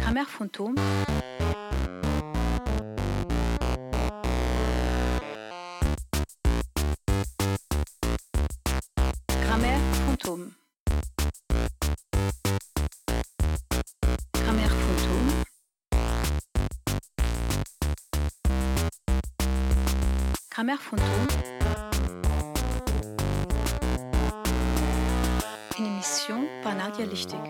Grammaire fantôme. Grammaire fantôme. Grammaire fantôme. Grammaire fantôme. Une émission par Nadia Lichtig.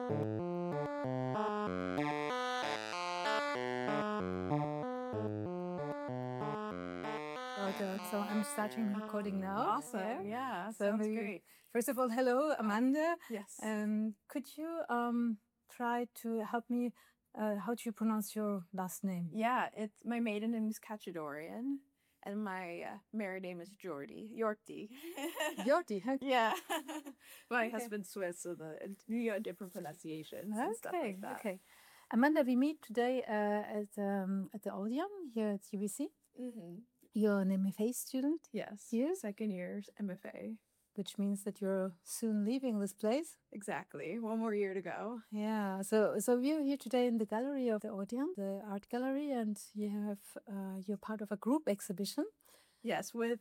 So I'm starting recording now. Awesome. Yeah, So sounds maybe, great. first of all, hello, Amanda. Yes. Could you try to help me? How do you pronounce your last name? Yeah, my maiden name is Kachadorian, and my married name is Yorti. Jordi. Okay. Yeah. My husband's Swiss, so you got different pronunciations and stuff like that. Okay. Amanda, we meet today at the Odeon here at UBC. Mm-hmm. You're an MFA student. Yes. Here? Second year's MFA. Which means that you're soon leaving this place. Exactly. One more year to go. Yeah. So we're here today in the gallery of the Odeon, the art gallery, and you're part of a group exhibition. Yes, with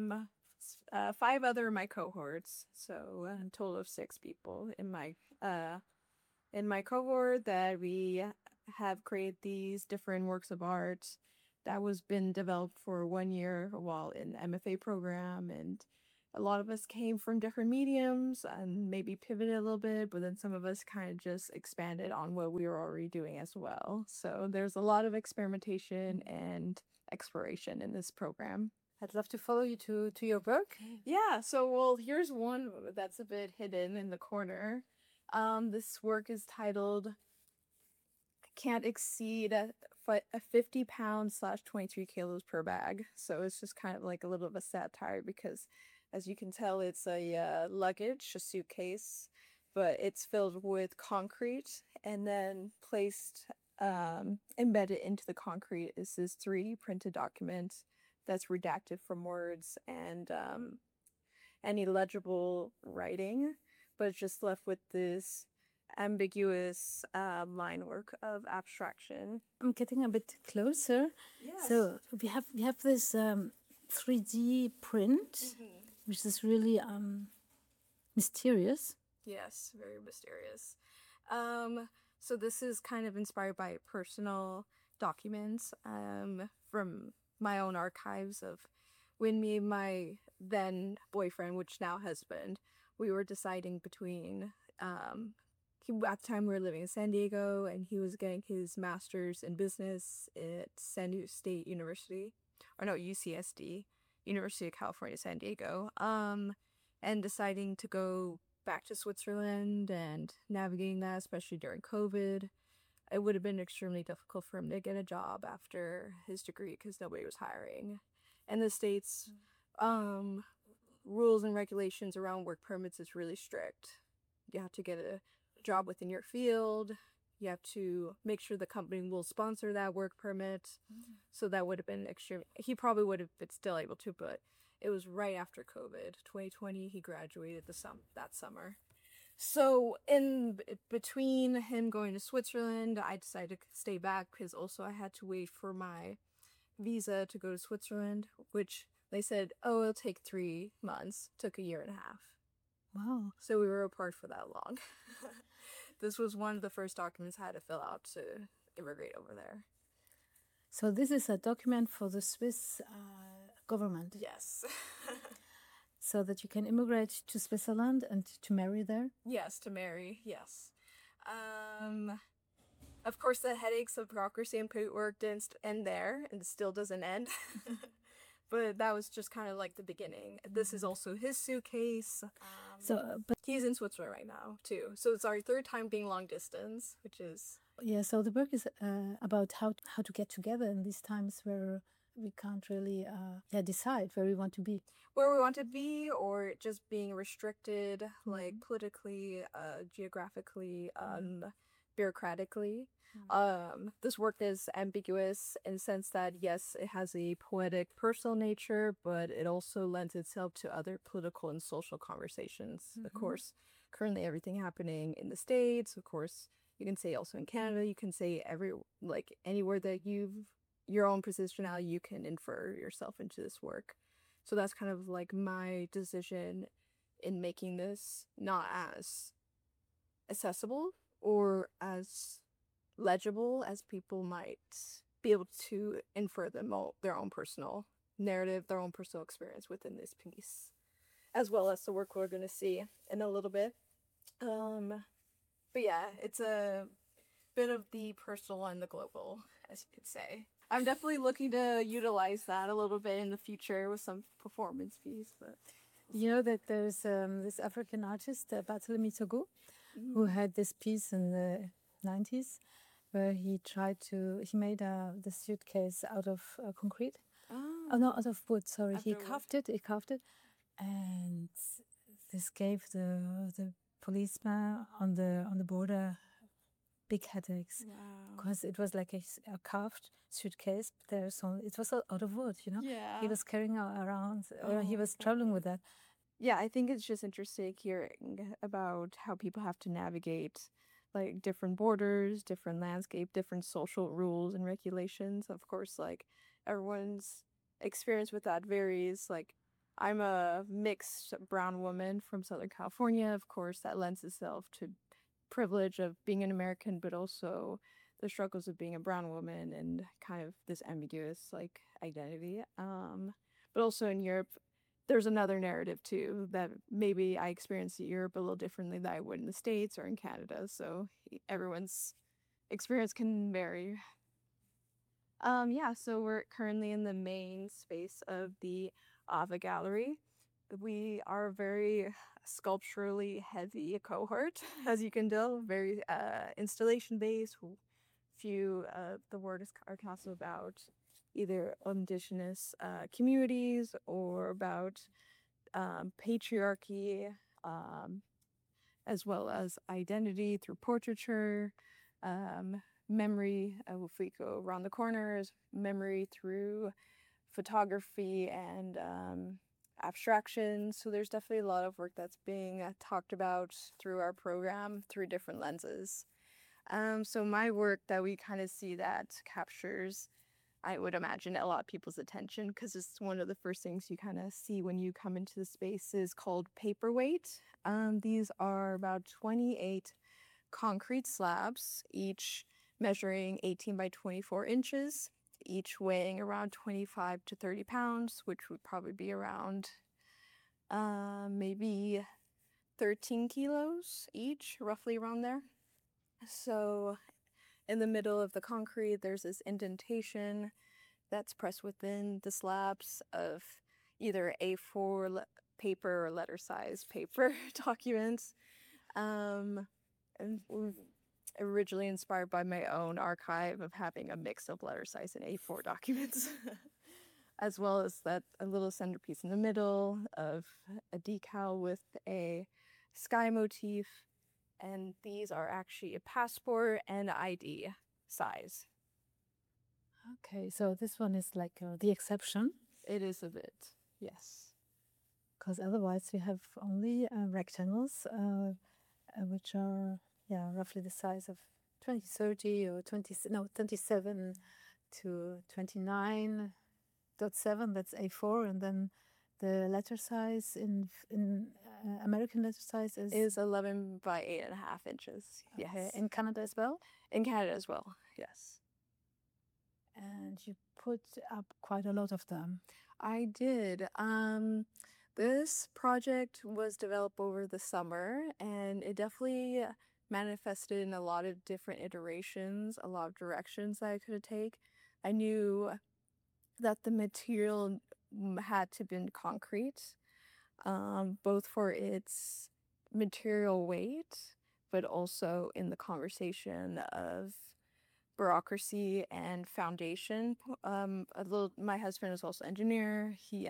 5 other of my cohorts. So a total of 6 people in my cohort that we have created these different works of art that was been developed for 1 year while in the MFA program, and a lot of us came from different mediums and maybe pivoted a little bit, but then some of us kind of just expanded on what we were already doing as well. So there's a lot of experimentation and exploration in this program. I'd love to follow you to your work. Yeah, so here's one that's a bit hidden in the corner. This work is titled Can't Exceed a 50 pounds / 23 kilos per bag. So it's just kind of like a little bit of a satire because, as you can tell, it's a luggage, a suitcase, but it's filled with concrete, and then placed, embedded into the concrete is this 3D printed document that's redacted from words and any legible writing, but it's just left with this ambiguous line work of abstraction. I'm getting a bit closer. Yes. So we have this 3D print, which is really mysterious. Yes, very mysterious. So this is kind of inspired by personal documents from my own archives of when me and my then boyfriend, which now husband, we were deciding between at the time we were living in San Diego, and he was getting his master's in business at San Diego State University, or no, UCSD, University of California, San Diego, and deciding to go back to Switzerland and navigating that, especially during COVID. It would have been extremely difficult for him to get a job after his degree because nobody was hiring. And the States' rules and regulations around work permits is really strict. You have to get a job within your field. You have to make sure the company will sponsor that work permit. So that would have been extreme. He probably would have been still able to, but it was right after COVID, 2020. He graduated that summer. So in between him going to Switzerland, I decided to stay back because also I had to wait for my visa to go to Switzerland, which they said, it'll take 3 months. Took a year and a half. Wow. So we were apart for that long. This was one of the first documents I had to fill out to immigrate over there. So this is a document for the Swiss government. Yes. So that you can immigrate to Switzerland and to marry there? Yes, to marry, yes. Of course, the headaches of bureaucracy and paperwork didn't end there, and it still doesn't end. But that was just kind of like the beginning. This is also his suitcase. But he's in Switzerland right now, too. So it's our 3rd time being long distance, which is... Yeah, so the work is about how to get together in these times where we can't really decide where we want to be. Where we want to be, or just being restricted, like politically, geographically, bureaucratically. This work is ambiguous in the sense that, yes, it has a poetic personal nature, but it also lends itself to other political and social conversations. Of course, currently everything happening in the States, of course, You can say also in Canada. You can say anywhere that your own positionality, you can infer yourself into this work. So that's kind of like my decision in making this not as accessible or as legible as people might be able to infer their own personal narrative, their own personal experience within this piece, as well as the work we're going to see in a little bit. But yeah, it's a bit of the personal and the global, as you could say. I'm definitely looking to utilize that a little bit in the future with some performance piece. But You know that there's this African artist, Barthélemy Togo, who had this piece in the 90s where he made the suitcase out of concrete. Oh no, out of wood, sorry. He carved it, and this gave the policeman on the border big headaches. wow. Because it was like a carved suitcase, but it was out of wood, you know? Yeah. He was carrying around, he was traveling with that. Yeah, I think it's just interesting hearing about how people have to navigate like different borders, different landscape, different social rules and regulations. Of course, like everyone's experience with that varies. Like I'm a mixed brown woman from Southern California. Of course, that lends itself to privilege of being an American, but also the struggles of being a brown woman and kind of this ambiguous like identity. But also in Europe, there's another narrative too that maybe I experience in Europe a little differently than I would in the States or in Canada. So everyone's experience can vary. Yeah, so we're currently in the main space of the Ava Gallery. We are a very sculpturally heavy cohort, as you can tell, very installation based. Few the word are also about either indigenous communities or about patriarchy, as well as identity through portraiture, memory. If we go around the corners, memory through photography and abstraction. So there's definitely a lot of work that's being talked about through our program through different lenses. So my work that we kind of see that captures, I would imagine, a lot of people's attention because it's one of the first things you kind of see when you come into the space is called paperweight. These are about 28 concrete slabs, each measuring 18 by 24 inches, each weighing around 25 to 30 pounds, which would probably be around maybe 13 kilos each, roughly around there. So in the middle of the concrete, there's this indentation that's pressed within the slabs of either A4 paper or letter size paper documents. And originally inspired by my own archive of having a mix of letter size and A4 documents, as well as that a little centerpiece in the middle of a decal with a sky motif. And these are actually a passport and ID size. Okay, so this one is like the exception. It is a bit, yes. Because otherwise we have only rectangles, which are roughly the size of 2030 or 27 to 29.7. That's A4, and then the letter size in American letter size is 11 by 8.5 inches. Yes. Okay. In Canada as well? In Canada as well, yes. And you put up quite a lot of them. I did. This project was developed over the summer, and it definitely manifested in a lot of different iterations, a lot of directions that I could take. I knew that the material had to be concrete, both for its material weight, but also in the conversation of bureaucracy and foundation. My husband is also an engineer. He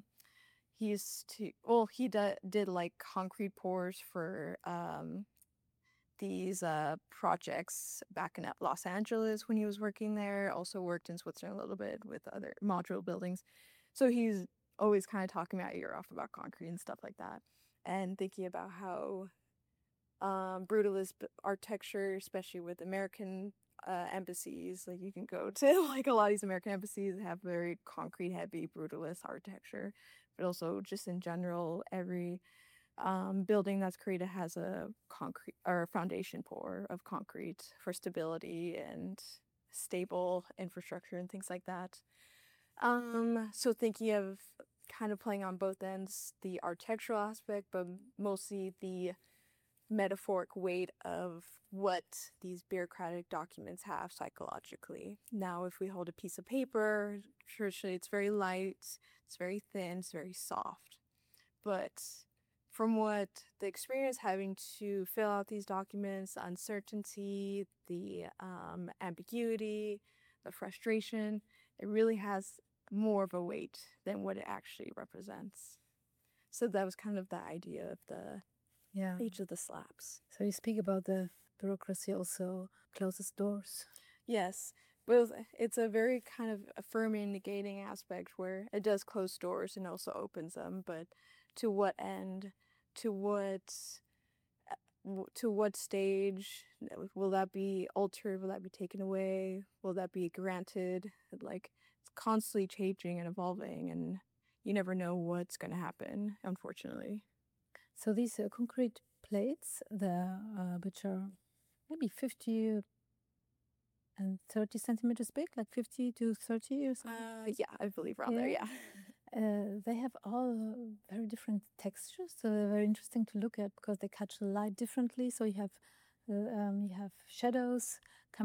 did like concrete pours for these projects back in Los Angeles when he was working there. Also worked in Switzerland a little bit with other modular buildings. So he's always kind of talking about ear off about concrete and stuff like that, and thinking about how brutalist architecture, especially with American embassies. Like you can go to like a lot of these American embassies that have very concrete heavy brutalist architecture, but also just in general, every building that's created has a concrete or foundation pour of concrete for stability and stable infrastructure and things like that. So thinking of kind of playing on both ends, the architectural aspect, but mostly the metaphoric weight of what these bureaucratic documents have psychologically. Now, if we hold a piece of paper, traditionally it's very light, it's very thin, it's very soft. But from what the experience having to fill out these documents, the uncertainty, the ambiguity, the frustration, it really has more of a weight than what it actually represents. So that was kind of the idea of each of the slabs. So you speak about the bureaucracy also closes doors. Yes, but it's a very kind of affirming, negating aspect where it does close doors and also opens them, but to what end? To what stage? Will that be altered? Will that be taken away? Will that be granted? Like it's constantly changing and evolving, and you never know what's going to happen, unfortunately. So these concrete plates, which are maybe 50 and 30 centimeters big, like 50 to 30 or something. Yeah, I believe around there. Yeah. They have all very different textures, so they're very interesting to look at because they catch the light differently. So you have shadows